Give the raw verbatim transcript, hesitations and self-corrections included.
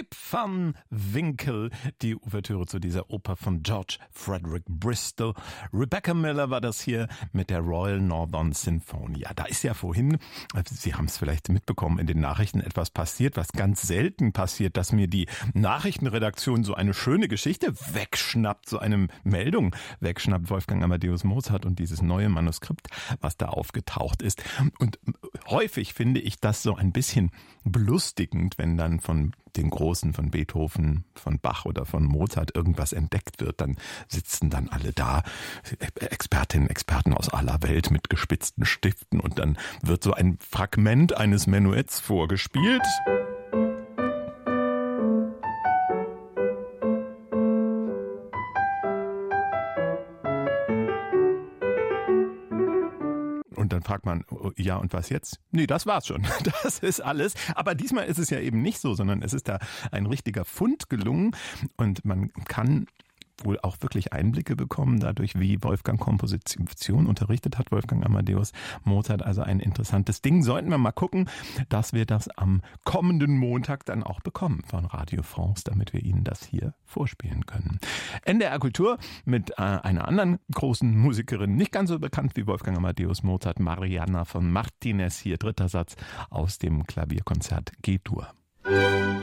Rip van Winkle, die Ouvertüre zu dieser Oper von George Frederick Bristol. Rebecca Miller war das hier mit der Royal Northern Sinfonia. Da ist ja vorhin, Sie haben es vielleicht mitbekommen, in den Nachrichten etwas passiert, was ganz selten passiert, dass mir die Nachrichtenredaktion so eine schöne Geschichte wegschnappt, so eine Meldung wegschnappt, Wolfgang Amadeus Mozart und dieses neue Manuskript, was da aufgetaucht ist. Und häufig finde ich das so ein bisschen belustigend, wenn dann von den Großen, von Beethoven, von Bach oder von Mozart irgendwas entdeckt wird. Dann sitzen dann alle da, Expertinnen, Experten aus aller Welt mit gespitzten Stiften und dann wird so ein Fragment eines Menuetts vorgespielt. Und dann fragt man, ja und was jetzt? Nee, das war's schon. Das ist alles. Aber diesmal ist es ja eben nicht so, sondern es ist da ein richtiger Fund gelungen und man kann wohl auch wirklich Einblicke bekommen dadurch, wie Wolfgang Komposition unterrichtet hat, Wolfgang Amadeus Mozart. Also ein interessantes Ding. Sollten wir mal gucken, dass wir das am kommenden Montag dann auch bekommen von Radio France, damit wir Ihnen das hier vorspielen können. N D R Kultur mit äh, einer anderen großen Musikerin, nicht ganz so bekannt wie Wolfgang Amadeus Mozart, Mariana von Martinez. Hier dritter Satz aus dem Klavierkonzert G-Dur.